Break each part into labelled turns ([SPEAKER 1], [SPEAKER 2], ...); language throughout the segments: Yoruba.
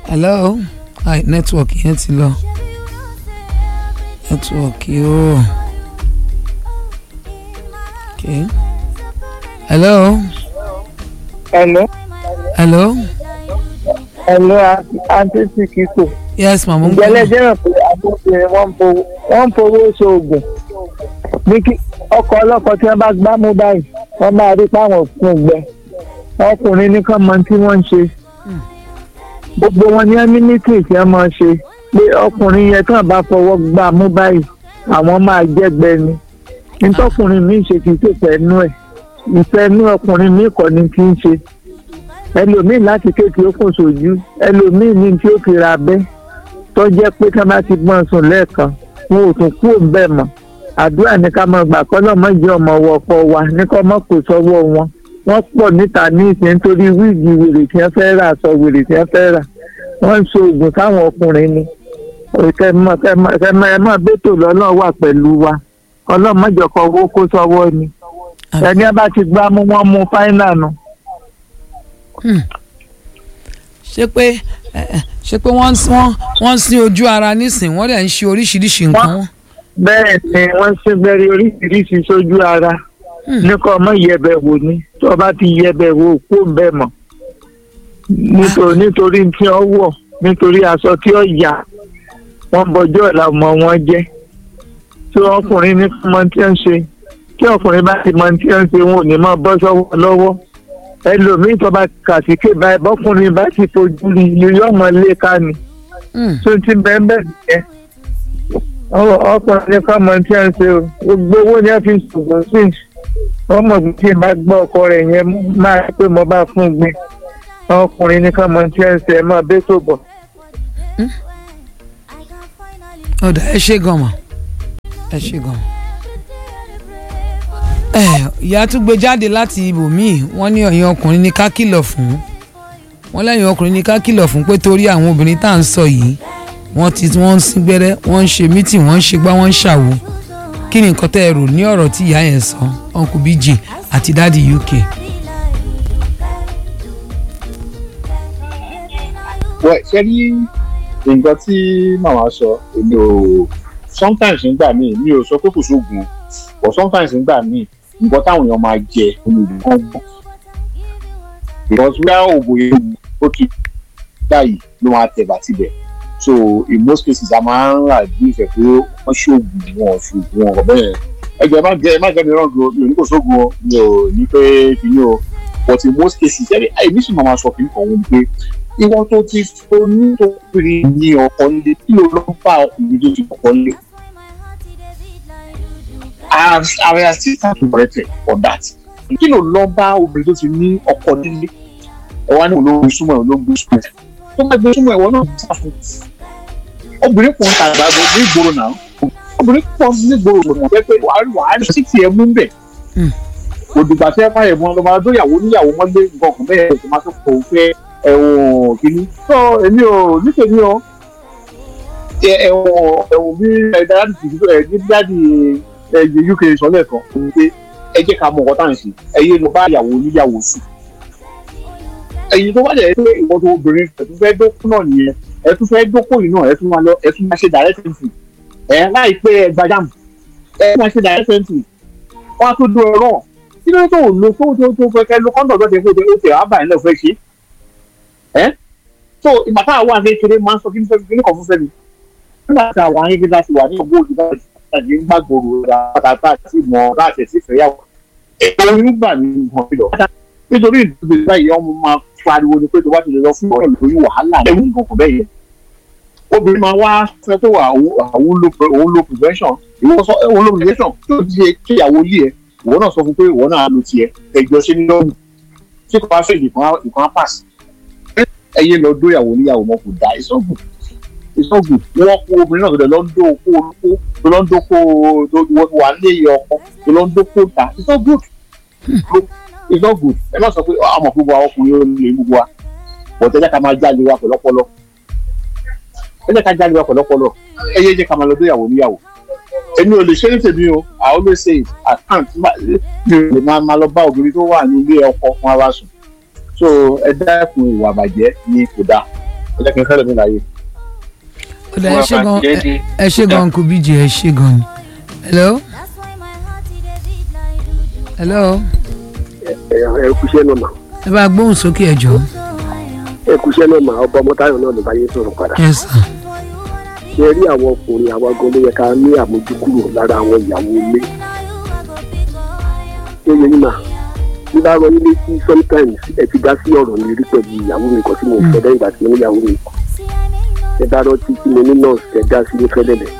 [SPEAKER 1] hello hi network yẹn ti lọ network yóò okay hello
[SPEAKER 2] àǹtí Síkírù.
[SPEAKER 1] yes mama.
[SPEAKER 2] ìgbẹ́lẹ̀ jẹ́ràn pé àbúrò wọ́n ń fowó ṣoògùn ní kí ọkọ̀ ọlọ́kọ̀ tí wọ́n bá gbá mú báyìí wọ́n máa rí páwọn fún gbẹ ọkùnrin nìkan mọ tí wọ́n ń ṣe gbogbo wọn ní ẹ́mínítì tí wọ́n máa ṣe pé ọkùnrin yẹn kàn bá fọwọ́ gbá mú báyìí àwọn máa jẹ́gbẹ́ ni nítọ́kùnrin mi ṣe kì í ṣe fẹ́ẹ́nú ẹ̀ ìfẹ́ẹ́nú ọkùnrin mi kọ́ ni kí n ṣe ẹlòmíì láti kéèkì ó kùn sójú ẹlòmíì ní tí ó fi ra abẹ́ tó jẹ́ pé ká má ti gbọ́n sùn lẹ́ẹ̀kan wọn ò tún kú òǹbẹ̀ mọ́ àdúrà ní ká máa gbà kọ́ lọ́mọ jẹ́ ọmọ wọ̀pọ̀ wa ní kọ́ mọ́ kò sọ́wọ́ wọn wọ́n pọ̀ níta ní ìsìn nítorí wíìgì wèrè tí wọ́n fẹ́ rà aṣọ wèrè tí wọ́n fẹ́ rà wọ́n ń so oògùn táwọn ọkùnrin ni kẹ́mọ́ bẹ́tò lọ́lọ́ wà pẹ̀lú wa ọlọ́mọjọkọ̀ owó kó sọ́wọ́ ni ẹni bá ti gbá mú wọn mú fáínà nu.
[SPEAKER 1] ṣé pé wọ́n ń sin ojú ara nísìn wọ́n dẹ̀ ń ṣe oríṣiríṣi nǹkan wọn.
[SPEAKER 2] bẹ́ẹ̀ ni wọ́n ṣe bẹ̀rẹ̀ oríṣiríṣi sójú ara ní kò ọmọ yẹbẹ̀ wò ni tó o bá ti yẹbẹ̀ wò kó ń bẹ̀ mọ́ nítorí tí ó wọ̀ nítorí aṣọ tí ó yà wọ́n bọjọ́ ọ̀la ọmọ wọn jẹ́ tí ọkùnrin ní mọ tí ó ń ṣe tí ọkùnrin bá ti mọ tí ó ń ṣe wọn ò ní mọ bọ́ sọ́wọ́ lọ́wọ́ ẹlòmíì tó bá kàtíkè báyìí bọ́kùnrin bá ti fojú rí ilé ọmọ ilé ká ni tó ti bẹ́ẹ̀ bẹ́ẹ̀ nìyẹn ọkùnrin kan mọ tí a ń ṣe o gbogbo owó ni a fi ṣùgbọ́n sí wọ́n mọ̀ pé tí n bá gbọ́ ọkọ rẹ̀ yẹn máa pé mo bá fún un gbé ọkùnrin nìkan mọ tí a ń ṣe ẹ máa bẹ́ tó bọ̀.
[SPEAKER 1] ọ̀dà ẹ ṣe gan-an ẹ ṣe gan-an. ìyá tún gbé jáde láti ibòmíì wọ́n ní ẹ̀yin ọkùnrin ní ká kìlọ̀ fún wọ́n lẹ́yìn ọkùnrin ní ká kìlọ̀ fún pé torí àwọn obìnrin tá à ń sọ yìí wọ́n ń sín gbẹ́rẹ́ wọ́n ń ṣe mítì wọ́n ń ṣe gbá wọ́n ń ṣàwo kí ni nǹkan tẹ́ ẹ rò ní ọ̀rọ̀ tí ìyá yẹn sọ uncle BJ àti dádì UK.
[SPEAKER 3] ṣe rí nǹkan tí màmá sọ èmi ò sometimes nígbà míì mi ò sọ pé kò sóògùn but sometimes nígbà míì nǹkan táwọn èèyàn máa jẹ olùdókòwò gbọ́ because wíwá òògùn yẹn ó ti báyìí ló máa tẹ̀ bá tibẹ̀ so in most cases a máa ń rà bí ìfẹ́ pé wọ́n ṣoògùn wọn ṣoògùn wọn bẹ́ẹ̀ ẹgbẹ́ má jẹ́ mi rán gan mi ò ní kò sóògùn o mi ò ní pé kìíní o but in most cases èmi sì máa sọ kìíní kan wọ́n pé ìwọ́n tó ti ní tó pèrè ní ọkọ nílé kí ló lọ́ bá ọkùnrin tó ti ọkọ nílé. I am still corrected on that. Kí ló lọ́ bá obìnrin tó ti ní ọkọ nílé ọwọ́ ní olóògbé súnmọ́ olóògbé súnmọ́ tó bá gbé súnmọ́ ẹ̀wọ̀n náà sá fún obìnrin kan tàgbà ní ìgboro náà obìnrin kan ní ìgboro náà pé wàá sí tiẹ̀ mú bẹ̀ òdùgbà tẹ́ fáyẹ̀ mọ́ lọ́mọ adóyàwó níyàwó mọ́lé nǹkan kan bẹ́ẹ̀ tó máa tó kọ̀ ọ́ pé ẹ̀wọ̀n kìíní tó èmi ò nítorí o ẹ̀wọ̀n bí dáàdì UK sọ́lẹ̀ kan pé ẹ jẹ́ ká mọ ọ̀kọ́ tá à ń ṣe ẹ̀yẹ ló bá ìyàwó níyàwó sùn ẹ̀yin tó bá jẹ́ pé ìwọ́n tó obìnrin ẹ̀ tún fẹ́ dókó náà nìyẹn ẹ̀ tún fẹ́ dókó yìí náà ẹ̀ tún máa ṣe direct entry ẹ̀ láìpẹ́ ẹ̀ gbajàmù ẹ̀ máa ṣe direct entry wọ́n á tó do ẹ̀rọ kí ló tó lo tó fẹ́ kẹ́ ló kọ́ńtọ̀ tó ti fẹ́ ó tẹ̀ ábà ẹ̀ náà fẹ́ ṣe ẹ́ so ìgbà táwa wà ní kékeré máa ń sọ kí ní kàn fún fẹ́ mi nígbà tí àwọn ayélujára láti wà ní ọgbọ́n òjò láti gbàgbọ́rò àtàtà àti ìmọ̀ láti ẹ̀sìn ìfẹ́yàwó ẹ̀rọ nígbà ní nǹkan lọ nítorí ìdúgbò báyìí ọmọ máa pariwo ni pé tó bá ti lè lọ fún ọ̀rọ̀ lórí wàhálà ẹ̀wù nǹkan bẹ́ẹ̀ yẹn obìnrin máa wá fẹ́ tó wà òun lo prevention ìwọ sọ òun lo prevention tó ti ṣe kíyàwó yìí ẹ ìwọ náà sọ fún pé ìwọ náà lo tiẹ̀ ẹjọ́ ṣe ní lọ́rùn tí kò bá fẹ́ ìkan á pass ẹyẹ lọ dóyàwó níyàwó mọ́ kò dá ìsọ́gùn wọ́n kó obìnrin náà tó lọ ń dóko tó wà lé ọkọ tó lọ ń dóko ta it's not good ẹ má sọ pé àmọ́ gbogbo àwọn ọkùnrin ó lè gbogbo wa but ẹ jẹ́ ká máa jáde wa pẹ̀lọ́pọ̀lọ́ ẹ yé jẹ́ ká máa lọ dóyàwó níyàwó èmi ò lè ṣe ní tèmi o I always say it I can't mi ò lè máa lọ bá obìnrin tó wà ní ilé ọkọ fún ara sùn so ẹ dẹ́kun ìwà àbàjẹ́ ní kò dáa ẹ jẹ́ kí n fẹ́ lómi láàyè.
[SPEAKER 1] ọ̀dà ẹ ṣe gan kò bíjì ẹ ṣe gan ni. hello.
[SPEAKER 4] ẹ kúṣẹ́ náà mà.
[SPEAKER 1] ẹ bá gbóhùn sókè ẹ jọ.
[SPEAKER 4] ẹ kúṣẹ́ náà mà ọba ọmọtáyọ̀ náà ló bá yé sọ̀rọ̀ padà.
[SPEAKER 1] yes sir.
[SPEAKER 4] ṣe rí àwọn ọkùnrin àwọn agan ló yẹ ká ní àmójúkúrò lára àwọn ìyàwó ilé. ṣé yẹn ní mà bí bá rọ nílé tí sometimes ẹ ti dá sí ọ̀rọ̀ mi rí pẹ̀lú ìyàwó mi kan tí mo fẹ́ lẹ́yìn ìgbà tí mo ní ìyàwó mi kan. ẹ bá rántí tí mo ní nọ́ọ̀sì ẹ dá sí ní fẹ́lẹ́lẹ̀.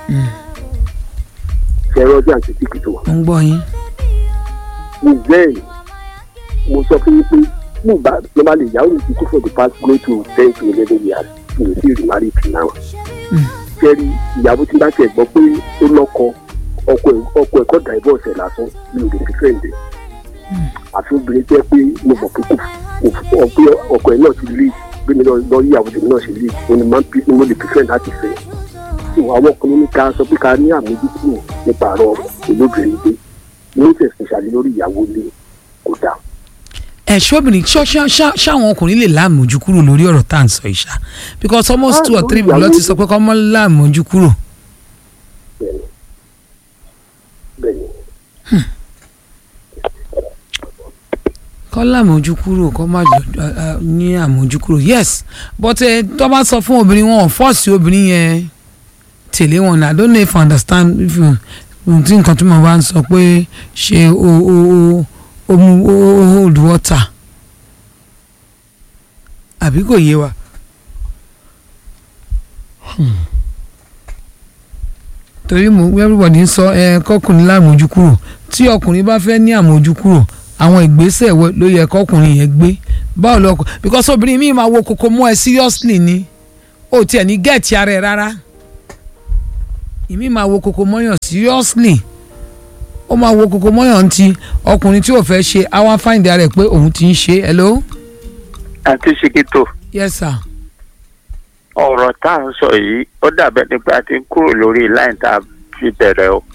[SPEAKER 4] ṣe rọ́jà àti tìkìtò.
[SPEAKER 1] mo ń gbọ́ yín.
[SPEAKER 4] then mo sọ fún yín pé nígbà normally ìyàwó mi ti kú for the past going to 10 to 11 years mi ò sí remarry till now. ṣẹ́rí ìyàwó tí bá tiẹ̀ gbọ́ pé ó lọ́kọ ọkọ ẹ̀kọ́ divorce ẹ̀ lásán mi ò lè fi fẹ́ǹdẹ̀. àfi obìnrin jẹ́ pé mo mọ̀ pé pé ọkọ ẹ̀ náà ti lé bí mi lọ rí ìyàwó tèmi náà ṣe lé mo lè fi fẹ́ǹdẹ̀ láti fẹ́. àwọn ọkùnrin ní ká sọ pé ká ní àmójúkúrò nípa àrọ olóbìnrin gbé ní tẹ̀sán ìṣàlẹ̀ lórí ìyàwó ilé kò dáa.
[SPEAKER 1] ṣọ́bìnrin ṣáwọn ọkùnrin lè láàmójú kúrò lórí ọ̀rọ̀ tá à ń sọ ìṣá because almost 2 or 3 people ló ti sọ pé kọ́ mọ́ láàmójú kúrò. kọ́ láàmójú kúrò kọ́ má ní àmójú kúrò yes but tó bá sọ fún obìnrin wọn ò fọ́ọ̀sì obìnrin yẹn tẹ̀lé wọn I don't know if I understand if you tí nǹkan tí mo bá ń sọ pé ṣe o hold water àbí kò yé wa. torí mo everybody sọ kọkùnrin láàmójú kúrò tí ọkùnrin bá fẹ́ ní àmójú kúrò àwọn ìgbésẹ̀ ló yẹ kọkùnrin yẹn gbé báwo lọkọ because obìnrin mi máa wo kókó mọ́ ẹ seriously ni ó tiẹ̀ ní gẹ̀ẹ́tì ara ẹ̀ rárá ìmí máa wo kókó mọ́yàn seriously ó máa wo kókó mọ́yàn ti ọkùnrin tí ò fẹ́ ṣe àwa find ara ẹ̀ pé òun ti ń ṣe hello.
[SPEAKER 5] àti ṣèkìtò.
[SPEAKER 1] yes sir.
[SPEAKER 5] ọ̀rọ̀ tá à ń sọ yìí ó dàbẹ́ nípa a ti ń kúrò lórí line tá a fi bẹ̀rẹ̀ o.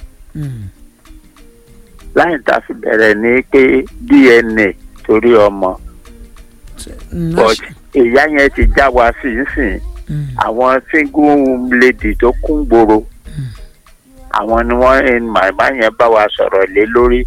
[SPEAKER 5] line tá a fi bẹ̀rẹ̀ ni pé DNA torí ọmọ. but ìyá yẹn ti já wa sínsìn àwọn single lady tó kún gbòòrò àwọn ni wọ́n màmá yẹn bá wa sọ̀rọ̀ lé lórí.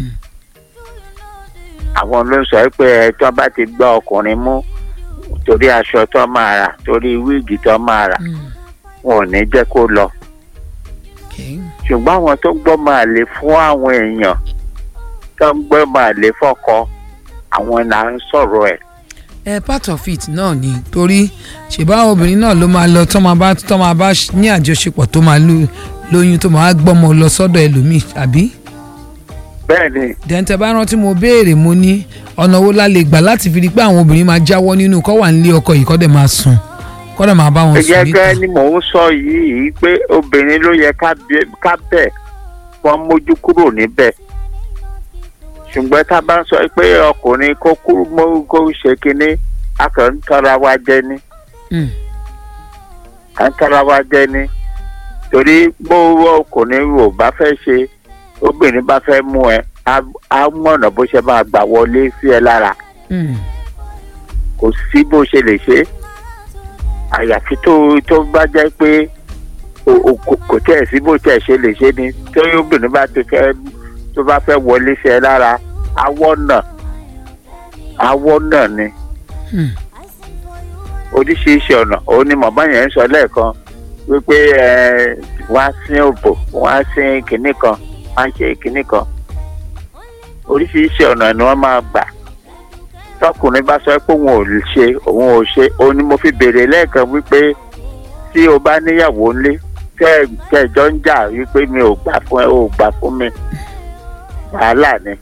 [SPEAKER 5] àwọn ló sọ pé ẹjọ́ bá ti gbá ọkùnrin mú torí aṣọ tó máa rà torí wíìgì tó máa rà wọn ò ní jẹ́ kó lọ. ṣùgbọ́n àwọn tó gbọ́ máa lè fún àwọn èèyàn tó ń gbọ́ máa lè fọ́kọ àwọn là ń sọ̀rọ̀ ẹ̀.
[SPEAKER 1] part of it náà ni torí ṣèbá obìnrin náà ló máa lọ tó máa bá ní àjọṣepọ̀ tó máa lóyún tó máa gbọ́mọ lọ sọ́dọ̀ ẹlòmíì àbí.
[SPEAKER 5] bẹ́ẹ̀ni.
[SPEAKER 1] dẹ́ntẹ́ bá rántí mo béèrè mo ní ọ̀nà wo la lè gbà láti fi rí pé àwọn obìnrin máa jáwọ́ nínú kọ́ wà nílé ọkọ yìí kọ́ dẹ̀ máa sùn kọ́ dẹ̀ máa bá wọn sùn níta.
[SPEAKER 5] gẹ́gẹ́ ni mò ń sọ yìí pé obìnrin ló yẹ ká bẹ̀ wọ́n mójú kúrò níbẹ̀ ṣùgbọ́n tá a bá ń sọ pé ọkùnrin kó ṣe kinní a kàn ń tọ́ra wa jẹ ni. à ń tọ́ra wa jẹ ni torí bó ọkùnrin ò bá fẹ́ ṣe obìnrin bá fẹ́ mú ẹ á mọ̀nà bó ṣe máa gbà wọlé sí ẹ lára. kò sí bó ṣe lè ṣe àyàfi tó bá jẹ́ pé kò tẹ̀ sí bó tẹ̀ ṣe lè ṣe ni tó obìnrin bá fẹ́ wọlé sí ẹ lára awọ́ náà ni. oríṣiríṣi ọ̀nà òun ni màmá yẹn ń sọ lẹ́ẹ̀kan wípé wọ́n á sín òbò wọ́n á sín kinní kan wọ́n á ṣe kinní kan oríṣiríṣi ọ̀nà ni wọ́n máa gbà tọkùnrin bá sọ pé òun ò ṣe òun ni mo fi béèrè lẹ́ẹ̀kan wípé tí o bá níyàwó ńlé tẹ́ẹ̀jọ́ ń jà wípé mi ò gbà fún ẹ ò gbà fún mi wàhálà ni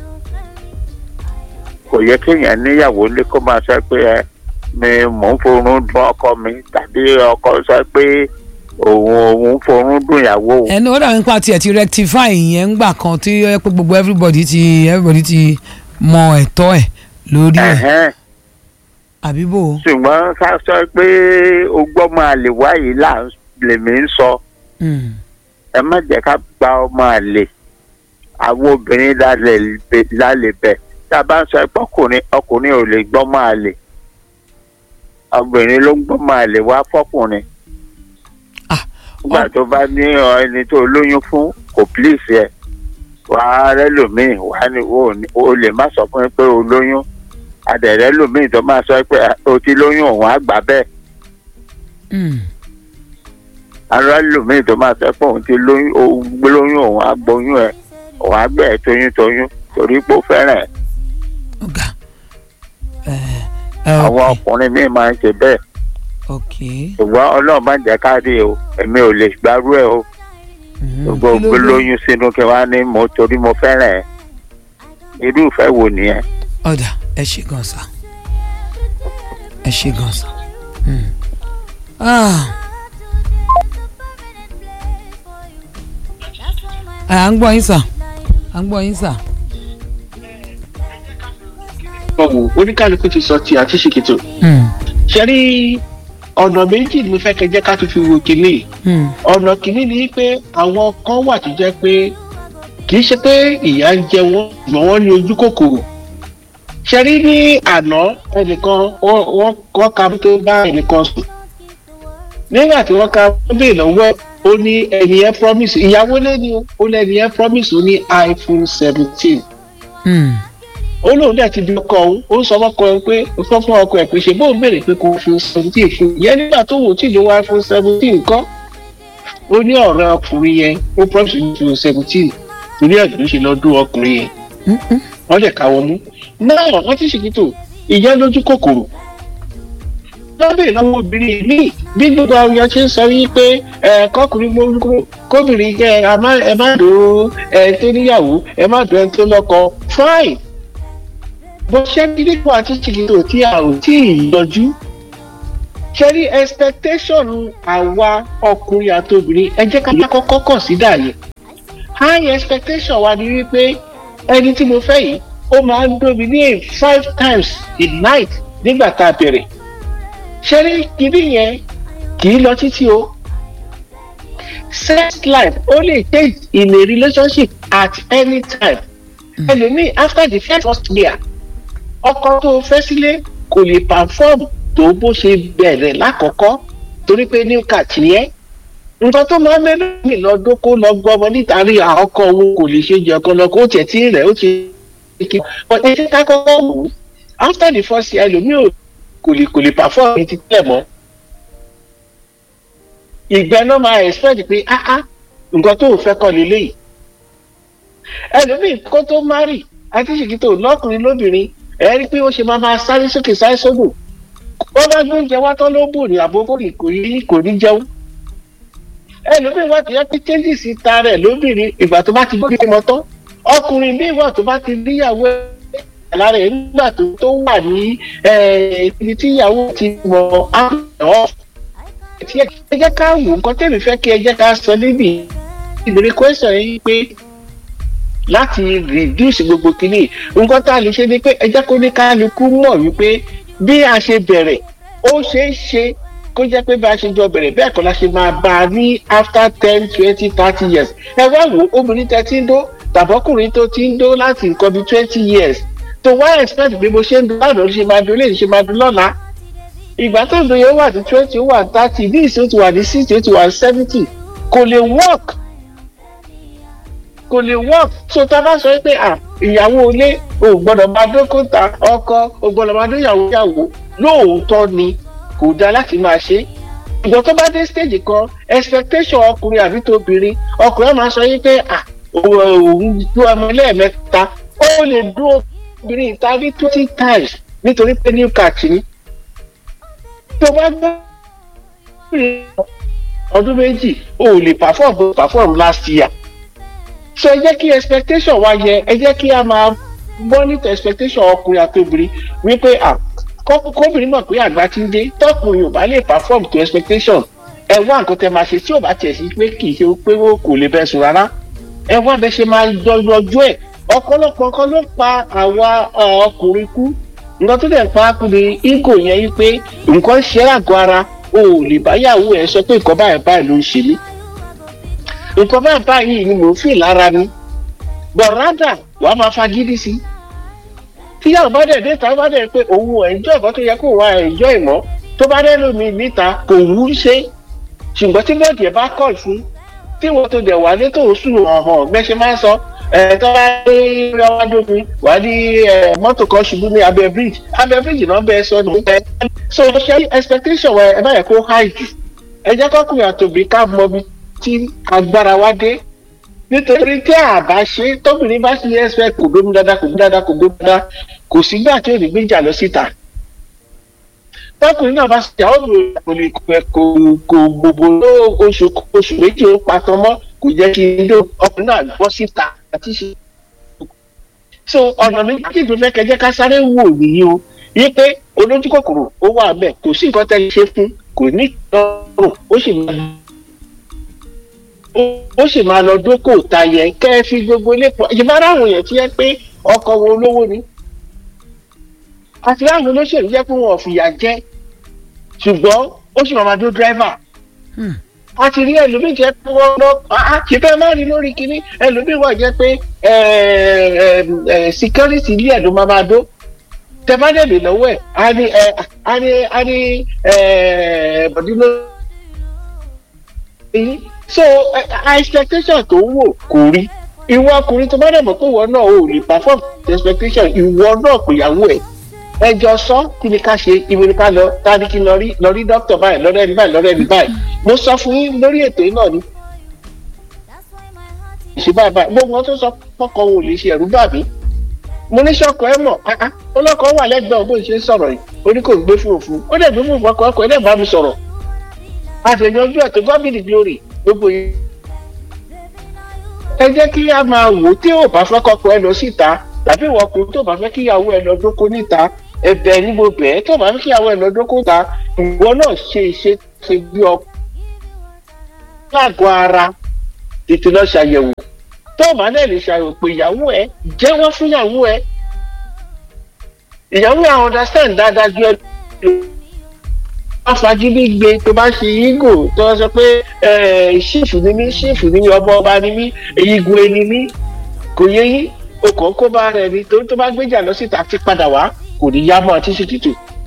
[SPEAKER 5] kò yẹ kéèyàn níyàwó ńlé kó máa sọ pé mò ń forún dún ọkọ mi tàbí ọkọ sọ pé òun forún dún ìyàwó.
[SPEAKER 1] ẹnu ó dàbí nípa tiẹ̀ ti rectify ìyẹn ńgbà kan tí ó yẹ pé gbogbo everybody ti mọ ẹ̀tọ́ ẹ̀ lórí ẹ̀ àbí bò.
[SPEAKER 5] ṣùgbọ́n ká sọ pé ogbó máa lè wáyé lèmi ń sọ ẹ má jẹ́ ká gba ọmọ àlè àwọn obìnrin lálẹ́ bẹ̀ tá a bá ń sọ pé ọkùnrin ò lè gbọ́ máa lè obìnrin ló ń gbọ́ máa lè wá fọ́kùnrin. nígbà tó bá ní ẹni tó lóyún fún kò pílíìsì ẹ̀ wàá rẹ́ lòmíì wàá ní o lè má sọ fún mi pé o lóyún adẹ̀rẹ́ lòmíì tó máa sọ pé o ti lóyún òun á gbà bẹ́ẹ̀. ara lòmíì tó máa sọ pé òun ti lóyún òun á gbóyún ẹ̀ òun á gbẹ̀ toyún torí pé ó fẹ́ràn ẹ̀. àwọn ọkùnrin míì máa ń ṣe bẹ́ẹ̀. ṣùgbọ́n ọlọ́run bá jẹ́ káàdì o èmi ò lè gbárù ẹ̀ o. gbogbo lóyún sínú kí wọ́n á ní mo torí mo fẹ́ràn ẹ̀. irú ìfẹ́ wo nìyẹn.
[SPEAKER 1] ọ̀dà ẹ ṣe gan sa ẹ ṣe gan sa. à ń gbọ́ yín sà à ń gbọ́ yín sà.
[SPEAKER 6] ọ̀wọ̀ oníkàlùkù ti sọ ti àti ṣèkìtò. ṣe rí ọ̀nà méjì ni mo fẹ́ kẹ́ jẹ́ ká tó fi wo kínní. ọ̀nà kínní ni pé àwọn kan wà tó jẹ́ pé kì í ṣe pé ìyà ń jẹ wọ́n ṣùgbọ́n wọ́n ní ojú kòkòrò. ṣe rí ní àná ẹnìkan wọ́n ka tó bá ẹnìkan sùn. nígbà tí wọ́n ka wọ́n bèèrè lọ́wọ́ ó ní ẹni ẹ promise ìyàwó lẹ́ni ó lẹ́ni ẹ promise ó ní iPhone 17. ó lóun dẹ̀ ti di ọkọ òun ó sọ fọ́kọ ẹ pé ó sọ fún ọkọ ẹ pé ṣe bóun béèrè pé kò fi 17 fún yẹn nígbà tó wò tí ló wá iPhone 17 kọ́ ó ní ọ̀rẹ́ ọkùnrin yẹn ó promise iPhone 17 torí ẹ̀ ló ṣe lọ dún ọkùnrin yẹn wọ́n dẹ̀ káwọ́ mú náà wọ́n ti ṣèkìtò ìyẹn lójú kòkòrò lọ́bẹ̀ lọ́wọ́ obìnrin míì bí gbogbo àwọn èèyàn ṣe ń sọ yìí pé kọkùnrin kóbìnrin jẹ ẹ má dò tó níyàwó ẹ má dò ẹ tó lọ́kọ fine bó ṣe bí nípa àti ṣìkìtò tí a ò tí ì yọjú ṣe rí expectation àwa ọkùnrin àti obìnrin ẹ jẹ́ ká kọ́kọ́ consider yẹn high expectation wa ni wípé ẹni tí mo fẹ́ yìí ó máa ń dóbi ní 5 times a night nígbà tá a bẹ̀rẹ̀ ṣẹ́rí kìíní yẹn kì í lọ títí o sex life ó lè change in a relationship at any time ẹlòmíì after the first year ọkọ tó fẹ́ sílé kò lè perform tó bó ṣe bẹ̀rẹ̀ lákọ̀ọ́kọ́ torí pé new cat yẹn nǹkan tó máa ń mẹ́rin mi lọ́dún kó lọ gbọ́mọ nítorí ọkọ òun kò lè ṣe jẹ ọkọ lọ kó tẹ̀ tí rẹ̀ ó ti kí ẹ ṣe ká kọ́kọ́ wò ó after the first year ẹlòmíì ò kò lè perform ní ti tẹ́lẹ̀ mọ́ ìgbẹ́ náà máa expect pé nǹkan tó fẹ́ kọ́ lélẹ́yìí ẹlòmíì kó tó marry àti ṣèkìtò lọ́kùnrin lóbìnrin ẹ rí pé ó ṣe máa sáré sókè sáré sódò wọ́n bá gbé oúnjẹ wá tán ló bò ní àbókò kò ní jẹun ẹlòmíì wá ti yẹ pé changes ta rẹ̀ lóbìnrin ìgbà tó bá ti gbé ọmọ tán ọkùnrin míì wà tó bá ti níyàwó lára ẹ̀ nígbà tó wà ní ibi tí ìyàwó ti mọ àpò ẹ jẹ́ ká wò nǹkan tẹ̀mí fẹ́ kí ẹ jẹ́ ká sọ níbi ìbéèrè question yìí pé láti reduce gbogbo kìíní nǹkan tá a lè ṣe ni pé ẹ jẹ́ kó ní kálukú mọ̀ wípé bí a ṣe bẹ̀rẹ̀ ó ṣeé ṣe kó jẹ́ pé bá a ṣe jọ bẹ̀rẹ̀ bẹ́ẹ̀ kọ́ la ṣe máa bá a ní after 10, 20, 30 years ẹ wá wò obìnrin tẹ́ ti ń dó tàbọ́kùnrin tó ti ń dó láti nǹkan bíi 20 years tó wá expect bí mo ṣe ń dún lánàá ṣe máa dún léyìí ṣe máa dún lọ́la ìgbà tó ń dún yẹn wà ní 20 ó wà ní 30 bí ìsìn ó ti wà ní 60 ó ti wà ní 70 kò lè work so tá a bá sọ pé ìyàwó ilé ò gbọ́dọ̀ máa dókòtà ọkọ ò gbọ́dọ̀ máa dóyàwó lóòótọ́ ni kò dáa láti máa ṣe ìgbà tó bá dé stage kan expectation ọkùnrin àbí tóbìnrin ọkùnrin máa sọ yín pé òun dún ọmọ lẹ́ẹ̀mẹ́ta ó lè dún obìnrin ìta ní 20 times nítorí pé new cat ni tó bá gbọ́ ọdún méjì ó lè perform last year so ẹ jẹ́ kí expectation wa yẹ ẹ jẹ́ kí a máa monitor expectation ọkùnrin àti obìnrin wípé kóbìnrin mọ̀ pé àgbà ti ń dé tọkùnrin ò bá lè perform to expectation ẹ wá nǹkan tẹ máa ṣe tí ò bá tiẹ̀ sí pé kì í ṣe pé ó kò lè bẹ́ẹ̀ sùn rárá ẹ wá bẹ́ẹ̀ ṣe máa yọjú ẹ̀ ọ̀pọ̀lọpọ̀ nǹkan ló pa àwa ọkùnrin kú nǹkan tó dẹ̀ pa kú ni ego yẹn yí pé nǹkan ṣe àgọ́ ara o ò lè báyàwó ẹ sọ pé nǹkan báyìí ló ń ṣe mí nǹkan báyìí ni mò ń fì lára mi bọ̀rádà wàá máa fagídí sí tíyàwó bá dẹ̀ dé tàbí bá dẹ̀ pé òun enjoy nǹkan tó yẹ kó wá enjoy mọ́ tó tó bá rẹ́nu mi níta kò wú ṣe ṣùgbọ́n tí bọ́ọ̀dì ẹ̀ bá kọ̀ sí tí wọ́n tó dẹ̀ wà ní tòun sùn ọ̀hún gbẹ́sẹ̀ máa ń sọ tó bá dé rẹ́wájú mi wà ní mọ́tò kan ṣubú ní abẹ́ bíríjì náà bẹ́ẹ̀ sọ nù. so ṣe expectation wa ẹ bá yẹ kó high jù ẹ jẹ́ kọ́kùnrin àtòbí ká mọ bí tí agbára wa dé nítorí tí a bá ṣe tóbìnrin bá ṣe expect kò gbómi dáadáa kò sígbà tí ò ní gbéjà lọ síta tọkùnrin náà bá ṣe àwọn obìnrin kò gbogbo oṣù méjì ó patọ mọ́ kò jẹ́ kí ilé ọkùnrin náà bọ́ síta àti ṣe. so ọ̀nà méjì tó fẹ́ kẹjẹ́ ká sáré wò nìyí o yí pé olójú kòkòrò ó wà bẹ́ẹ̀ kò sí nǹkan tẹ́lẹ̀ ṣe fún kò ní ìtọ́rùn ó sì máa lọ dókòó ta yẹn kẹ́ ẹ fi gbogbo ilé pọ̀ ìjọba aráàlú yẹn ti yẹ pé ọkọ̀ wọn olówó ni àti láwọn olóṣèlú jẹ́ pé wọn ò fìyà jẹ ṣùgbọ́n ó sì máa dó dírẹ́fà a ti rí ẹlòmíì jẹ́ pé wọ́n lọ kì í fẹ́ má rí lórí kínní ẹlòmíì wà jẹ́ pé security ilé ẹ̀dùn máa dó tẹ́fádẹ́bì lọ́wọ́ ẹ̀ á ní bọ̀dí lórí so expectation tó ń wò kò rí ìwọ ọkùnrin tó bá dẹ̀ mọ̀ pé ìwọ náà ò lè perform expectation ìwọ náà pèyàwó ẹ̀ ẹjọ́ sọ kí ni ká ṣe ibi ni ká lọ tani kí lọ rí dókítà báyìí lọ́rẹ́ ẹni báyìí mo sọ fún yín lórí ètò yìí náà ni ìṣe báyìí gbogbo wọn tó sọ fọkàn ò lè ṣe ẹ̀rú bà mí mo ní sọkọ ẹ mọ̀ ọlọ́kọ̀ wà lẹ́gbẹ̀ẹ́ bó ṣe ń sọ̀rọ̀ yìí ó ní kò gbé fún òfin ó dẹ̀ gbé fún ọkọ̀ ẹ̀ dẹ̀ bá mi sọ̀rọ̀ àtẹ̀yànjú ẹ̀ tó gómìnà glory gbogbo yìí ẹ jẹ́ kí a máa wò tí ò bá fẹ́ kọ́kọ́ ẹ lọ síta tàbí ìwọ ọkùnrin tó bá fẹ́ kíyàwó ẹ lọ dóko níta ẹ̀bẹ̀ ní mo bẹ̀ ẹ́ tó bá fẹ́ kíyàwó ẹ lọ dóko níta ìwọ náà ṣe bí ọkọ lágọ̀ọ́ ara tètè lọ ṣàyẹ̀wò tó bá náà lè ṣàyẹ̀wò pé ìyàwó ẹ jẹ́wọ́ fún ìyàwó ẹ ìyàwó ẹ understand dáadáa ju ẹ wọ́n fagídí gbé tó bá ṣe yígò tó sọ pé ṣífù ní mí ọba ní mí igun ẹni ní kò yé yín okò kó bá rẹ̀ ni torí tó bá gbéjà lọ síta ti padà wá kò ní yá mọ́ àti sí títù.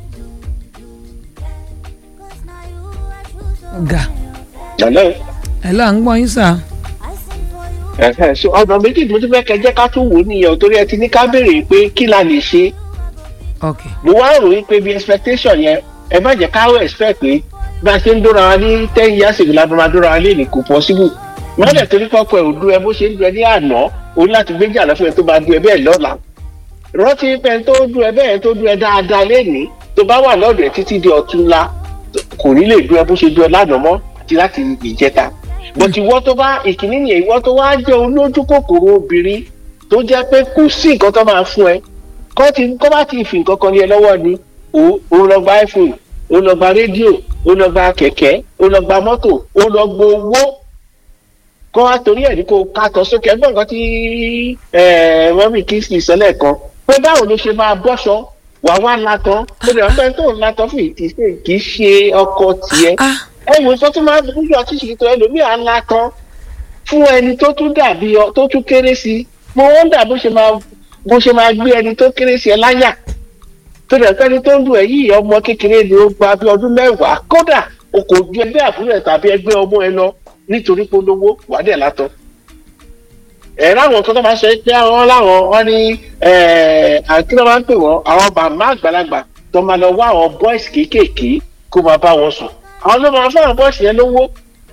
[SPEAKER 1] ọ̀gá
[SPEAKER 6] ẹ̀lọ́
[SPEAKER 1] à ń gbọ́ yín sà.
[SPEAKER 6] so ọ̀nà méjì tó ti fẹ́ kẹjẹ́ ká tún wò nìyẹn torí ẹ ti ní ká béèrè pé kí la lè ṣe. mo wá rò wípé bí expectation yẹn ẹ má jẹ́ káwọ́ expect pé bí a ṣe ń dóra wa ní 10 years ago la máa dóra wa lé ní kò possible wọ́n dẹ̀ torí kọ́kọ́ ẹ̀ ò dún ẹ bó ṣe ń dún ẹ ní àná òun láti gbéjà lọ́fẹ̀ẹ́ tó bá dún ẹ bẹ́ẹ̀ lọ́la rántí pé tó dún ẹ bẹ́ẹ̀ tó dún ẹ dáadáa lénìí tó bá wà lọ́dọ̀ ẹ títí di ọ̀túnla kò ní lè dún ẹ bó ṣe dún ẹ lánàá mọ́ àti láti ìjẹta but ìwọ tó bá ìkíní nìyẹn ìwọ tó wá jẹ́ olójú kòkòrò obìnrin tó jẹ́ pé kò sí nǹkan tó máa fún ẹ kọ́ bá ti fi nǹkan kan ní ẹ lọ́wọ́ ni òun lọ gba iPhone òun lọ gba rédíò òun lọ gba kẹ̀kẹ́ òun lọ gba mọ́tò òun lọ gba owó kọ́ wá torí ẹ̀ ní kó kàtọ́ sókè ẹgbẹ́ nǹkan tí mọ́mí Kingsley sọ lẹ́ẹ̀kan pé báwo ló ṣe máa bọ́ṣọ wà wá latán ó lè ọpẹ́ tó ń latán fún kì í ṣe ọkọ tiẹ̀ ẹ̀wọ̀n sọ tó máa dúdú ọtí ṣìkìtò ẹlòmíà latán fún ẹni tó tún dàbí tó tún kéré sí mo wọ́n dà bó ṣe máa gbé ẹni tó kéré sí ẹ láyà tó dẹ̀ pẹ́ni tó ń dùn ẹ̀ yìí ọmọ kékeré ni ó gba bí ọdún 10 kódà o kò ju ẹgbẹ́ àbúrò ẹ̀ tàbí ẹgbẹ́ ọmọ ẹ lọ nítorí pé olówó wà dẹ̀ látọ̀. láwọn kan tó máa ṣe pé àwọn láwọn wọn ní àti náà máa ń pè wọ́n àwọn màmá àgbàlagbà tó máa lọ wá àwọn boys kéékèèké kó máa bá wọn sùn àwọn ló máa fún àwọn boys yẹn lówó.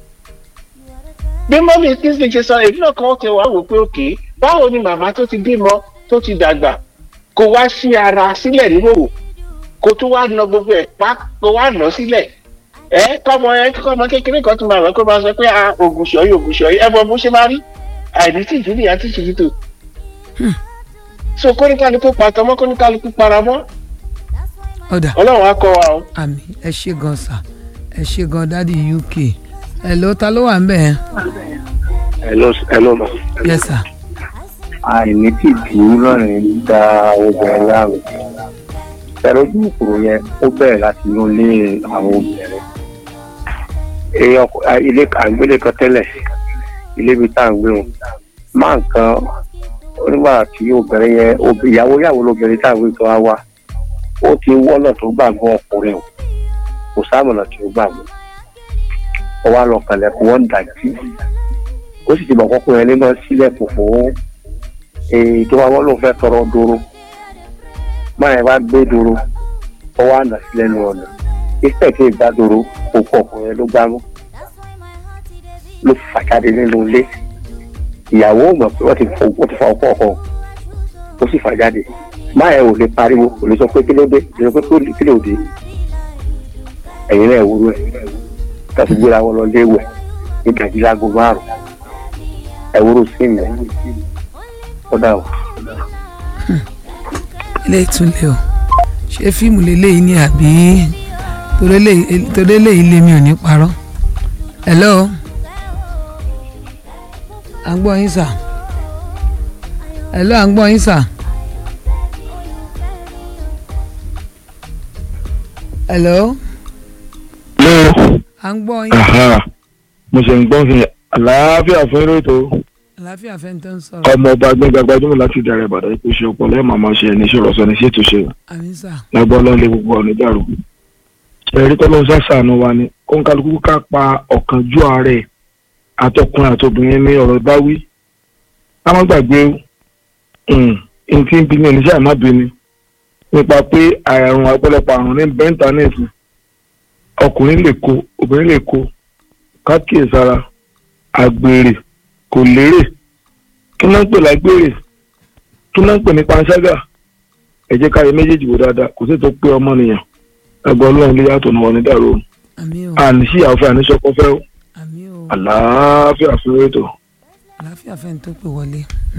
[SPEAKER 6] bí mọ́mí Kingsley ṣe sọ èyí náà kan ó ti wá wò pé òkè báwo ni màmá tó ti bímọ tó ti dàgbà kó wá sí ara sílẹ̀ níhòòhò kó tún wá na gbogbo ẹ̀ pa kó wá nà sílẹ̀ kọ́mọ kékeré kan tún máa rẹ̀ kó máa sọ pé ògùṣọ́yí ẹ̀bọ̀ bó ṣe máa rí àìní tí ìdílé àti ìṣèjìtò so kóníkálukú pàtọ́mọ́ kóníkálukú paramọ́ ọlọ́run á kọ́ wa o.
[SPEAKER 1] àmì ẹ ṣe gan sa ẹ ṣe gan dádì UK ẹ ló ta ló wà ń bẹ̀ ẹ́.
[SPEAKER 7] hello ma.
[SPEAKER 1] yes sir.
[SPEAKER 7] àìní tí ìdúró lọ́rin ń da obìnrin láàrú ẹ̀rọ ojú ìkòrò yẹn ó bẹ̀rẹ̀ láti inú ilé àwọn obìnrin ilé àgbélé kan tẹ́lẹ̀ ilé ibi tá à ń gbé wọn máa nǹkan nígbà tí obìnrin yẹn ìyàwó lóbìnrin tá à ń gbé tó wá wá ó ti wọ́nà tó gbàgbọ́ ọkùnrin o kò sáàmùnà tí ó gbà mú ọ wá lọ kànlẹ̀kùn wọn dàjí ó sì ti bọ̀ kọ́kọ́ yẹn nínú sílẹ̀kùn fún èyí tó wá wọ́n lòun fẹ́ tọrọ dúró máa yẹn wá gbé dúró ọ wá nà sí lẹ́nu ọ̀nà ìfẹ́ tí ìgbà dúró òkú ọkùnrin ló gbá mú ló fàjáde nínú ilé ìyàwó mọ̀ pé wọ́n ti fa ọkọ̀ ọkọ̀ ó sì fàjáde máa yẹn ò lè pariwo kò lè sọ pé kí ló dé kò lè sọ pé kí ló dé ẹ̀yin náà wúrú ẹ̀ tàbí gbéra wọn lọ léwẹ̀ ìdajì láago 5 ẹ̀wúrú sí mi ó dà o.
[SPEAKER 1] ilé ìtúnlẹ̀ o ṣé fíìmù lélẹ́yìí ni àbí torí eléyìí lé mi ò ní parọ́. hello à ń gbọ́ yín sà. hello à ń gbọ́ yín sà. hello. à ń gbọ́ yín.
[SPEAKER 8] mo ṣe ń gbọ́ fi àlàáfíà fún eré ètò.
[SPEAKER 1] àlàáfíà fẹ́ ń tán sọ̀rọ̀.
[SPEAKER 8] ọmọ ọba gbẹ́ngà gbajúmọ̀ láti Ìdàrẹ̀ Ìbàdàn ipò ṣe ọ̀pọ̀ lẹ́yìn màmá ṣe ẹni ṣòro sọ ní ṣètò ṣe.
[SPEAKER 1] àmín sà.
[SPEAKER 8] lágbọ́ lọ́lẹ̀ gbogbo ọ̀nà ìdàrú. ẹ̀rí tọ́lọ́ ń sàṣàánú wa ni kó ń kálukú ká pa ọ̀kánjú ààrẹ àtọkùnrin àtobìnrin ní ọ̀rọ̀ báwí. ká má gbàgbé nǹkan bí ní oníṣẹ́ àmábìnrin nípa pé àrùn ọ̀pọ̀lọpọ̀ àrùn ní bẹ́ńtánẹ́ẹ̀tì ọkùnrin lè kó obìnrin lè kó kákìsára àgbèrè kò lérè kí náà ń pè lágbèrè kí náà ń pè ní panṣágà ẹ jẹ́ ká yẹ méjèèjì wò dáadáa kò sí tó pé ọmọnìyàn ẹgbẹ́ ọlọ́run lè yàtọ̀ náà wọ́n ní dàrú o àníṣí àwòfẹ́ àníṣọ́kọ́fẹ́ o àlàáfíà fún ètò.
[SPEAKER 1] àlàáfíà fẹ́ ń tó pè wọlé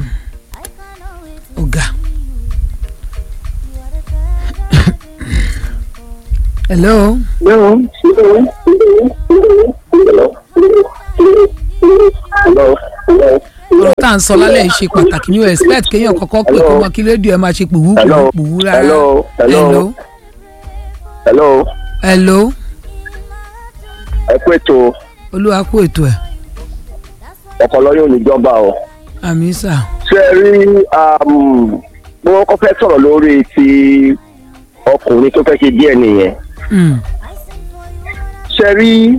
[SPEAKER 1] ọ̀gá. hello. ọ̀rọ̀ tá à ń sọ lálẹ́ yìí ṣe pàtàkì ní expect kéèyàn kọ́kọ́ pé kó mọ kí rédíò ẹ máa ṣe pùwú rárá. hello.
[SPEAKER 4] ẹ kú ètò.
[SPEAKER 1] olúwa kú ètò ẹ.
[SPEAKER 4] ọpọlọ yóò ní jọba o.
[SPEAKER 1] àmín sà.
[SPEAKER 4] ṣe rí mo kọ́ fẹ́ sọ̀rọ̀ lórí ti ọkùnrin tó fẹ́ ṣe díẹ̀ nìyẹn. ṣe rí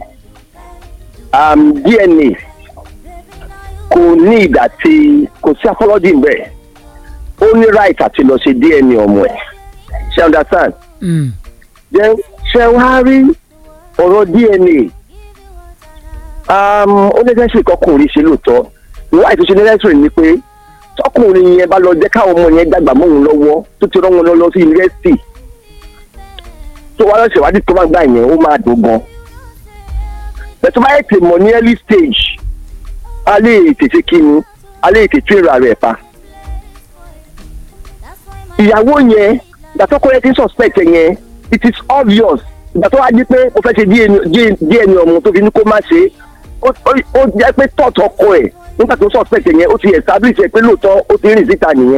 [SPEAKER 4] DNA kò ní ìgbà tí kò sí apology ń bẹ̀ ó ní right àti lọ ṣe DNA ọmọ ẹ̀ ṣe understand. ṣe wá rí ọ̀rọ̀ DNA ó ní fẹ́ ṣe ìkọkùnrin ṣe lóòótọ́ ìwà ìtúnṣe necessary ni pé tọkùnrin yẹn bá lọ jẹ́ káwọn ọmọ yẹn dàgbà mọ́ òun lọ́wọ́ tó ti rán wọn lọ sí yunifásitì tó wá lọ ṣèwádìí tó máa gbà yẹn ó máa dùn gan. bẹ̀tọ́ bá yẹ tè mọ̀ ní early stage a lè tètè kíni a lè tètè ra rẹ̀ pa. ìyàwó yẹn ìgbàtọ́kọ yẹn ti suspect yẹn it is obvious ìgbàtọ́ wá di pé ó fẹ́ ṣe DNA ọmọ tó fi ní kó má ṣe ó jẹ́ pé tọ̀tọ̀ ọkọ ẹ̀ nígbà tó suspect yẹn ó ti establish ẹ pé lóòótọ́ ó ti rìn síta nìyẹn.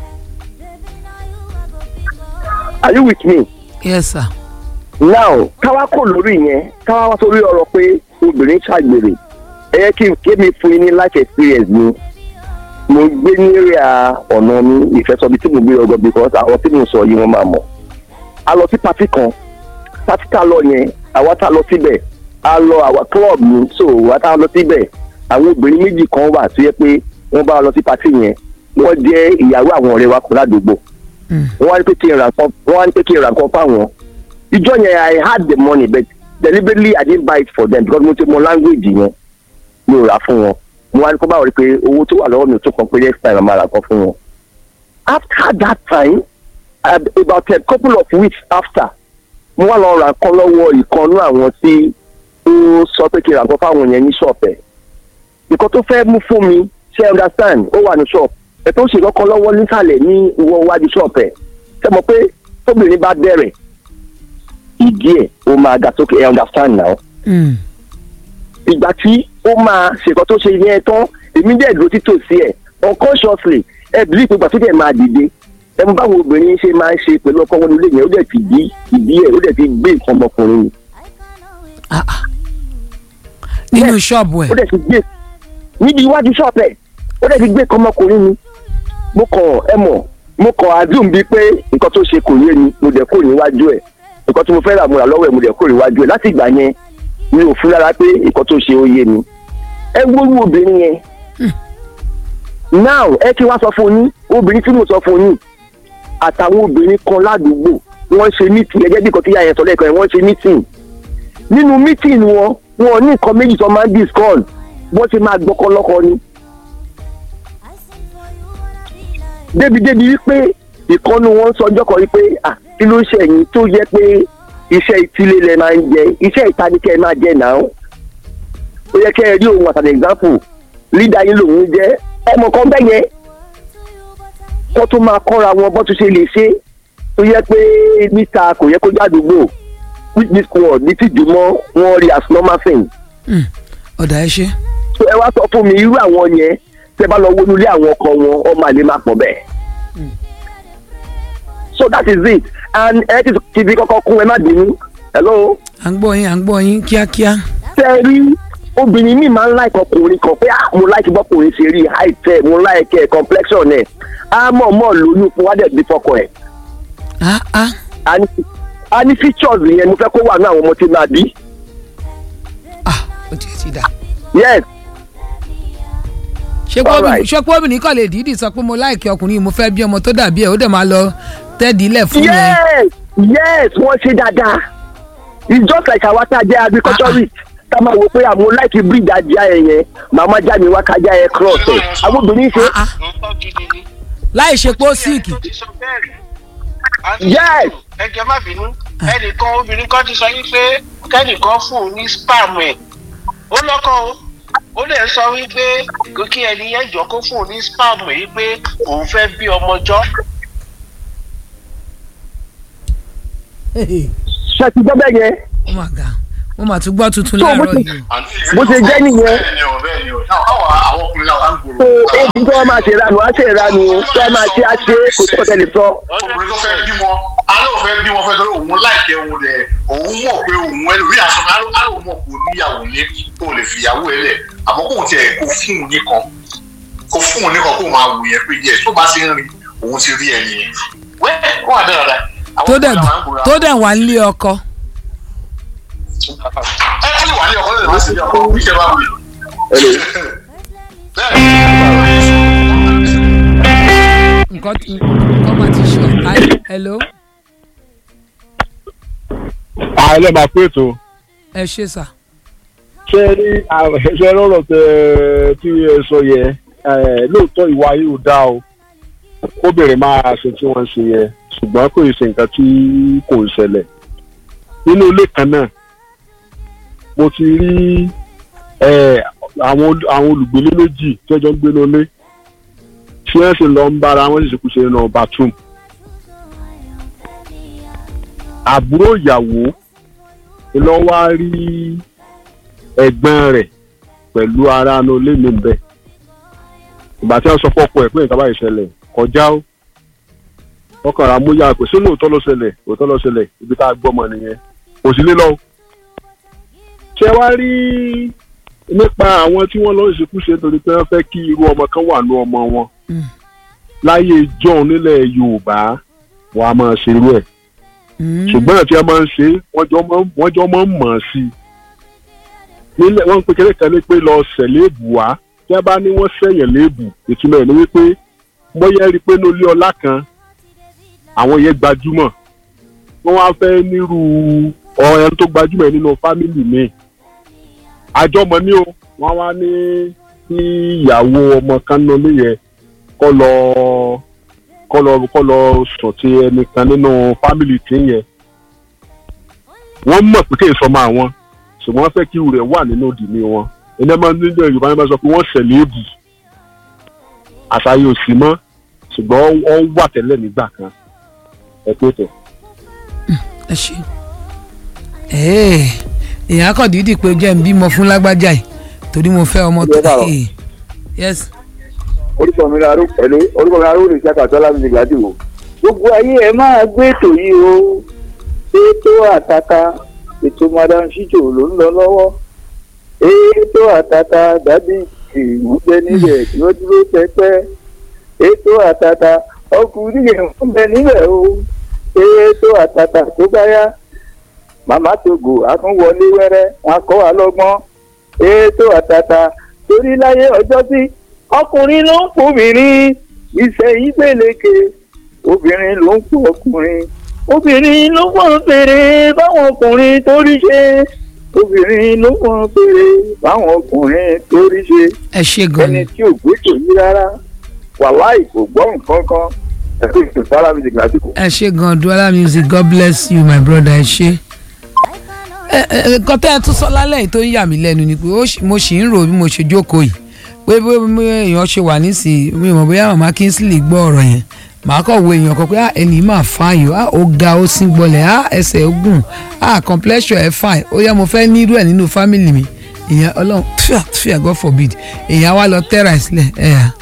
[SPEAKER 4] are you with me?
[SPEAKER 1] yes sir.
[SPEAKER 4] now káwá kò lórí yẹn káwá wá sórí ọ̀rọ̀ pé obìnrin ṣàgbèrè ẹ yẹ kí kémi fún yín ní life experience mi mo gbé ní area ọ̀nà mi ìfẹsọ̀bí tí mo gbé ọgọ́ because àwọn tí mo sọ yìí wọ́n máa mọ̀ a lọ sí party kan party tá a lọ yẹn àwa tá a lọ síbẹ̀ a lọ àwa club mi so àwa tá a lọ síbẹ̀ àwọn obìnrin méjì kan wà tó yẹ pé wọ́n bá lọ sí party yẹn wọ́n jẹ́ ìyàwó àwọn ọ̀rẹ́ wa kan ládùúgbò wọ́n wá ní pé kí n ra nǹkan fáwọn ìjọ yẹn I had the money but deliberately I didn't buy it for them because mo ti mọ language yẹn mi ò rà fún wọn mo wá ní kó bá wọlé pé owó tó wà lọ́wọ́ mi ò tó kàn pé next time màá rà kan fún wọn. after that time about a couple of weeks after mo wá lọ ra kan lọ́wọ́ ìkànnú àwọn tí ó sọ pé kí n ra nǹkan fáwọn yẹn ní ṣọ́ọ̀pẹ̀ nǹkan tó fẹ́ mú fún mi ṣe understand ó wà ní ṣọ́ọ̀pù ẹ̀ tó ṣe kọ́kọ́ lọ́wọ́ nísàlẹ̀ ní ìwọ wájú ṣọ́ọ̀pẹ̀ ṣe mọ̀ pé tóbìnrin bá bẹ̀rẹ̀ ìdí ẹ̀ ó máa ga sókè ẹ̀ understand now. ìgbà tí ó máa ṣèkọ́ tó ṣe yẹn tán èmi dẹ̀ dúró títòsí ẹ̀ unconsciously ẹ̀ bí ìpè gbàtó dẹ̀ máa dìde ẹ̀ mú báwo obìnrin ṣe máa ń ṣe pẹ̀lú ọkọ wọn nílé yẹn ó dẹ̀ ti bí ìdí ẹ̀ ó dẹ̀ ti gbé nǹkan ọmọkùnrin ni.
[SPEAKER 1] nínú ṣọ́ọ̀bù ẹ̀.
[SPEAKER 4] ó dẹ̀ ti gbé níbi iwájú ṣọ́ọ̀bù ẹ̀ ó dẹ̀ ti gbé nǹkan ọmọkùnrin ni. mo kàn àdùn bíi pé nǹkan tó ṣe kò yé ni mo dẹ̀ kó níwájú ẹ̀ nǹkan tí mo fẹ́ rà mo rà lọ́wọ́ ẹ̀ mo dẹ̀ kórè wájú ẹ̀ láti ìgbà yẹn mi ò fún lára pé nǹkan tó ṣe ó yé mi. ẹ wóyú obìnrin yẹn now ẹ kí wá sọ fún yín obìnrin tí mo sọ fún yín àtàwọn obìnrin kan ládùúgbò wọ́n ṣe meeting ẹgẹ́ bí nǹkan tí yá yẹn sọ lẹ́ẹ̀kan yẹn wọ́n ṣe meeting nínú meeting wọn ní nǹkan méjì tó máa ń discuss bọ́n ṣe máa gbọ́kọ́ lọ́kọ ni. débi wípé ìkànnì wọn sọ ọjọ́ kan wípé kí ló ń ṣe ẹ̀yìn tó yẹ pé iṣẹ́ ìtìlé lẹ máa ń jẹ iṣẹ́ ìtanikẹ́ máa jẹ náà ó yẹ kẹ́ ẹ rí òun as an example leader yín lòun jẹ́ ọmọ kan bẹ́ẹ̀ yẹn kó tó máa kọ́ra wọn bó tún ṣe lè ṣe tó yẹ pé níta kò yẹ kó jádùúgbò with this word ní tìjú mọ́ wọn rí as normal thing.
[SPEAKER 1] ọ̀dà ẹ ṣe.
[SPEAKER 4] so ẹ wá sọ fún mi irú àwọn yẹn tẹ bá lọ wọnú ilé àwọn ọkọ wọn ọmọ àlè máa pọ̀ bẹ́ẹ̀. so that is it and ẹ ti fi kọ́kọ́ kún ẹ má bínú. hello.
[SPEAKER 1] à ń gbọ́ yín kíákíá.
[SPEAKER 4] ṣe rí obìnrin mi máa ń like ọkùnrin kan pé mo like bọ́kùnrin ṣe rí height ẹ̀ mo like complexion ẹ̀ á mọ̀ lóyún fún wádẹ̀ bí fọkọ ẹ̀. a ní features yẹn mo fẹ́ kó wà ní àwọn ọmọ tí máa bí.
[SPEAKER 1] ó ti dà.
[SPEAKER 4] yes.
[SPEAKER 1] ṣé pé obìnrin kàn lè dídì sọ pé mo láìkí ọkùnrin mo fẹ́ bí ọmọ tó dàbí ẹ̀ ó dẹ̀ máa lọ tẹ́ẹ̀dílẹ̀ fún yẹn.
[SPEAKER 4] yes wọ́n ṣe dáadáa it's just like àwa tá a jẹ́ agriculturist tá a máa wò pé àmọ́ láìkí breed ajá ẹ̀ yẹn màmá já mi wá kájá ẹ̀ cross ẹ̀ àwọn obìnrin ṣe.
[SPEAKER 1] láì ṣe pé ó síìkì.
[SPEAKER 4] yes.
[SPEAKER 6] ẹ jẹ́ má bínú ẹnìkan obìnrin kan ti sọ yín pé kẹ́nìkan fún un ní spam ẹ̀ ó lọ́kọ̀ ó lè sọ wípé kí ẹni yẹn jọ kó fún un ní spam ẹ̀ wípé òun fẹ́ bí ọmọjọ́.
[SPEAKER 4] ṣe ti gbọ́ bẹ́ẹ̀ yẹn.
[SPEAKER 1] oh my God mo mà tún gbọ́ tuntun láàárọ̀ yìí.
[SPEAKER 4] bó ṣe jẹ́ nìyẹn. èyí tó wọ́n máa ṣe ìranu á ṣe ìranu tó wọ́n máa ṣe á ṣe kò tó tẹ̀lé sọ.
[SPEAKER 3] obìnrin tó fẹ́ bímọ alóò fẹ́ bímọ fẹ́ torí òun láìpẹ́ òun rẹ̀ òun mọ̀ pé òun ẹlòmí aṣọ alóò mọ̀ kò níyàwó ní kó lè fìyàwó ẹ lẹ̀ àmọ́ kóun tiẹ̀ kó fún un nìkan kó máa wù yẹn pé yẹ tó bá ṣe ń rí òun ti rí ẹni yẹn wẹ́ẹ́ wọ́n àdé rárá.
[SPEAKER 1] tó dẹ̀ wà nílé ọkọ.
[SPEAKER 3] ẹ kí ni wà ní ọkọ lè má sí ní ọkọ bí ṣe bá wù yìí.
[SPEAKER 1] nǹkan máa ti ṣe hello.
[SPEAKER 8] àìlẹ́ máa pé ètò.
[SPEAKER 1] ẹ ṣe sà.
[SPEAKER 8] ṣe lọ́rọ̀ tí ẹ sọ yẹ lóòótọ́ ìwà yìí ò dáa o kóbìnrin máa ṣe tí wọ́n ṣe yẹ ṣùgbọ́n kò ṣe nǹkan tí kò ń ṣẹlẹ̀ nínú ilé kan náà mo ti rí àwọn olùgbélé méjì tí wọ́n jọ ń gbé lólé tí wọ́n sì lọ ń bára wọn sì ṣekú ṣe nínú bathroom. àbúrò ìyàwó ló wá rí ẹ̀gbọ́n rẹ̀ pẹ̀lú ara ní olé mi bẹ́ẹ̀ ìgbà tí wọ́n sọ fọ́pọ̀ ẹ̀ pé nǹkan báyìí ṣẹlẹ̀ kọjá ó ọkàn rà mú yá pé sí lóòótọ́ ló ṣẹlẹ̀ ibi tá a gbọ́ mọ nìyẹn kò sí lé lọ. ṣé wá rí nípa àwọn tí wọ́n lọ ṣekúṣe torí pé wọ́n fẹ́ kí irú ọmọ kan wà ní ọmọ wọn láyé john nílẹ̀ yorùbá wọ́n á máa ṣe irú ẹ̀ ṣùgbọ́n àti ẹ máa ń ṣe wọ́n jọ máa ń mọ̀ ọ́ sí i nílẹ̀ wọ́n ń pe kékeré kan ní pé lọ sẹ̀lé èbù wá tí a bá ní wọ́n sẹ̀yìn léèbù ìtumọ̀ ẹ̀ ní wípé bóyá rí i pé ní olé ọlá kan àwọn yẹn gbajúmọ̀ wọ́n wá fẹ́ nírú ọ̀rẹ́ tó gbajúmọ̀ nínú fámìlì mi àjọmọ̀ ní o wọ́n wá ní kí ìyàwó ọmọ kan náà lè yẹ kọ́ lọ sùn tí ẹnìkan nínú fámìlì tí ń yẹ wọ́n mọ̀ pé kéè sọmọ àwọn ṣùgbọ́n wọ́n fẹ́ kí irú rẹ̀ wà nínú ìdílé wọn ẹni máa ń nílò yorùbá yẹn máa sọ pé wọ́n ṣẹlẹ̀ èbù àṣà yóò sì mọ́ ṣùgbọ́n wọ́n wà tẹ́lẹ̀ nígbà kan ẹ pé tẹ̀.
[SPEAKER 1] ẹ ṣe èèyàn kàn dídì pé jẹ́ ń bímọ fún lágbájá yìí torí mo fẹ́ ọmọ tó yes.
[SPEAKER 9] orúkọ mi aró lè ṣe àkàtọ́ láti gbàdí o. gbogbo ayé ẹ máa gbé ètò yìí o ètò àtàtà ètò madam shijo ló ń lọ lọ́wọ́ ètò àtàtà dàbí ìmúgbẹ níbẹ̀ tí ó dúró pẹ́pẹ́ ètò àtàtà ọkùnrin yẹn ń bẹ níbẹ̀ o ètò àtàtà tó bá yá màmá togo àtúnwọlé wẹ́rẹ́ wọn kọ́ wa lọ́gbọ́n ètò àtàtà torí láyé ọjọ́ tí ọkùnrin ló ń fòmìnrin ìṣẹ̀yìn pélékè obìnrin ló ń fò ọkùnrin obìnrin ló fọ́n fèrè báwọn ọkùnrin torí ṣe obìnrin ló fọ́n fèrè báwọn ọkùnrin torí ṣe.
[SPEAKER 1] ẹ ṣe gan ni
[SPEAKER 9] ẹni tí ò gbé tòyí rárá wàláì kò gbọ́ nǹkan kan ẹ̀kọ́ ìtòsára music lásìkò.
[SPEAKER 1] ẹ ṣe gan Duala Music, God bless you my brother. ẹ ṣe nǹkan tẹ́ ẹ tún sọ lálẹ́ yìí tó ń yà mí lẹ́nu ni pé mo ṣì ń rò bí mo ṣe jókòó yìí pé bí èèyàn ṣe wà nísìnyí mi ò mọ̀ bóyá màmá Kingsley gbọ́ ọ̀rọ̀ yẹn màá kọ̀ wo èèyàn kan pé ẹni máa fáyọ̀ ó ga ó sín gbọ́lẹ̀ ẹsẹ̀ ogun complexion ẹ̀ fine ó yá mo fẹ́ nírú ẹ̀ nínú family mi èèyàn ọlọ́run tífíà God forbid èèyàn wá lọ tẹ́ra ẹ̀ sílẹ̀ ẹ̀ yà.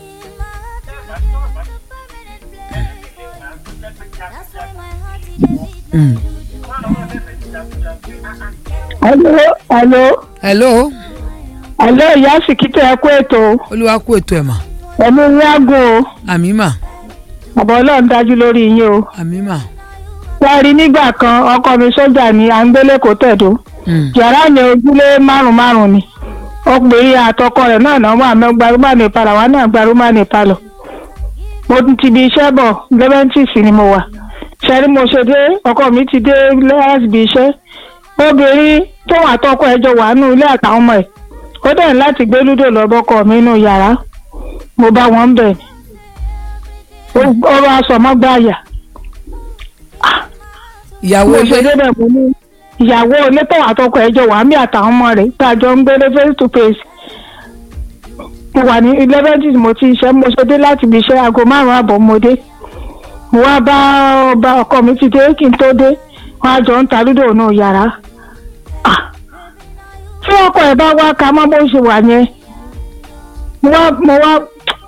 [SPEAKER 1] hello.
[SPEAKER 10] ìyá sìkítà ẹ kú ètò.
[SPEAKER 1] olúwa kú ètò ẹ̀ mà.
[SPEAKER 10] ẹ̀mí ń yágùn o.
[SPEAKER 1] àmì mà.
[SPEAKER 10] àbọ̀ ọlọ́run dájú lórí yín o.
[SPEAKER 1] àmì mà.
[SPEAKER 10] wọ́n rí nígbà kan ọkọ mi sójà ní àǹgbélẹ́kọ̀ọ́ tẹ̀dó. yàrá yẹn ojúlé márùn-ún ni. ọkùnrin àtọkọ rẹ̀ náà náà wà mẹ́gbàrúmà ní ìpalà wà náà gbàrúmà ní ìpalọ̀. mo ti bi iṣẹ́ bọ̀ leventis ni mo wà. ṣẹ́rí mo ṣe dé ọkọ mi ti dé lẹ́yàsì bí iṣẹ́. obìnrin tó wà tọkọ ẹjọ wà nù ilé àtàwọn ọmọ ẹ̀ ó dẹ̀ láti gbé lúdò lọ bọ́kọ mi nínú yàrá mo bá wọn bẹ̀ ọ̀rọ̀ aṣọ mọ́gbà àyà.
[SPEAKER 1] ìyàwó ilé
[SPEAKER 10] ìyàwó ilé tó wà tọkọ ẹjọ wà mí àtàwọn ọmọ rẹ̀ tá a jọ ń gbélé face to face. mo wà ní 11 mo ti ṣe mo ṣe dé láti ibi iṣẹ́ aago 5:30 mo dé mo wá bá ọkọ mi ti dé kí n tó dé wọn á jọ ń ta lúdò nínú yàrá. tí ọkọ ẹ̀ bá wá ka mọ́ bó ṣe wà yẹn mo wá